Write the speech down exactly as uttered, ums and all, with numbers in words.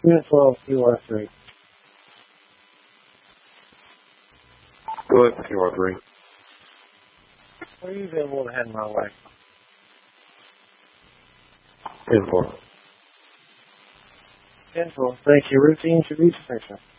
Unit twelve, Q R three. Go ahead for Q R three. Are you available to head my way? ten four. ten four. Thank you. Routine to reach station.